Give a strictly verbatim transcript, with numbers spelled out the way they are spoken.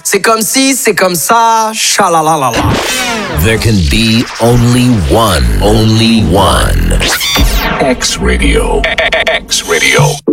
C'est comme si, c'est comme ça, shalalalala. There can be only one, only one. X Radio. X Radio.